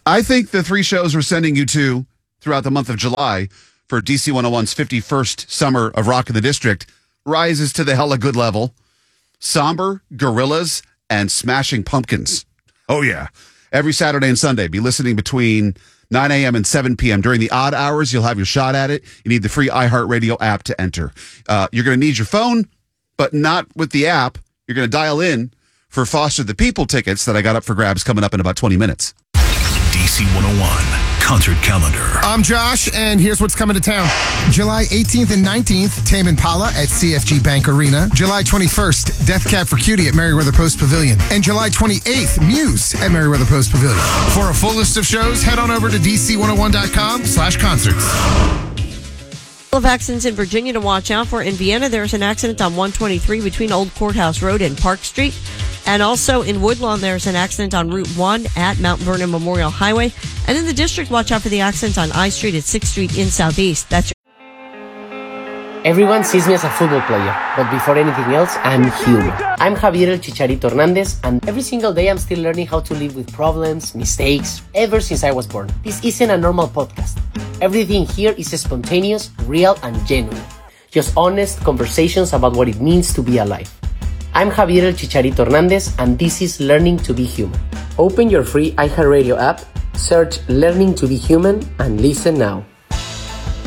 I think the three shows we're sending you to throughout the month of July for DC 101's 51st Summer of Rock in the District rises to the hella good level. Somber, Gorillas, and Smashing Pumpkins. Oh, yeah. Every Saturday and Sunday, be listening between 9 a.m. and 7 p.m. During the odd hours, you'll have your shot at it. You need the free iHeartRadio app to enter. You're going to need your phone, but not with the app. You're going to dial in for Foster the People tickets that I got up for grabs coming up in about 20 minutes. DC 101 concert calendar. I'm Josh, and here's what's coming to town. July 18th and 19th, Tame Impala at CFG Bank Arena. July 21st, Death Cab for Cutie at Merriweather Post Pavilion. And July 28th, Muse at Merriweather Post Pavilion. For a full list of shows, head on over to dc101.com/concerts. Of accidents in Virginia to watch out for. In Vienna, there's an accident on 123 between Old Courthouse Road and Park Street. And also in Woodlawn, there's an accident on Route 1 at Mount Vernon Memorial Highway. And in the district, watch out for the accident on I Street at 6th Street in Southeast. That's Everyone sees me as a football player, but before anything else, I'm human. I'm Javier El Chicharito Hernandez, and every single day I'm still learning how to live with problems, mistakes, ever since I was born. This isn't a normal podcast. Everything here is spontaneous, real, and genuine. Just honest conversations about what it means to be alive. I'm Javier El Chicharito Hernandez, and this is Learning to be Human. Open your free iHeartRadio app, search Learning to be Human, and listen now.